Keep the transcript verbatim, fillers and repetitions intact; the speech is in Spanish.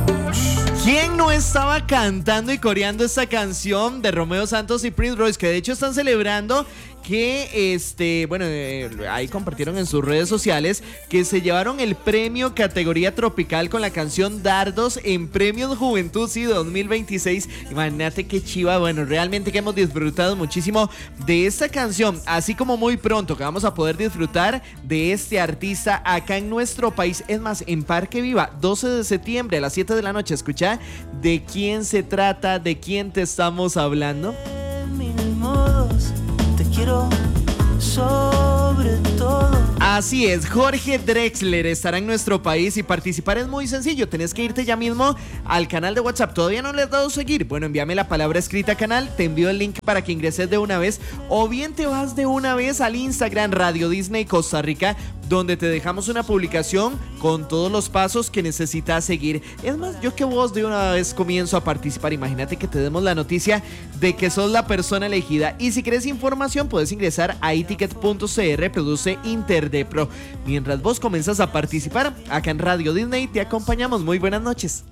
¿Quién no estaba cantando y coreando esta canción de Romeo Santos y Prince Royce? Que de hecho están celebrando que, este, bueno, eh, ahí compartieron en sus redes sociales que se llevaron el premio categoría tropical con la canción Dardos en Premios Juventud, sí, dos mil veintiséis. Imagínate qué chiva, bueno, realmente que hemos disfrutado muchísimo de esta canción, así como muy pronto que vamos a poder disfrutar de este artista acá en nuestro país. Es más, en Parque Viva, doce de septiembre a las siete de la noche. Escucha de quién se trata, de quién te estamos hablando. Mil modos, te quiero sobre todo. Así es, Jorge Drexler estará en nuestro país y participar es muy sencillo. Tenés que irte ya mismo al canal de WhatsApp. ¿Todavía no le has dado seguir? Bueno, envíame la palabra escrita canal, te envío el link para que ingreses de una vez, o bien te vas de una vez al Instagram Radio Disney Costa Rica, donde te dejamos una publicación con todos los pasos que necesitas seguir. Es más, yo que vos de una vez comienzo a participar. Imagínate que te demos la noticia de que sos la persona elegida. Y si querés información, puedes ingresar a iticket punto c r, produce Interdepro. Mientras vos comenzás a participar, acá en Radio Disney te acompañamos. Muy buenas noches.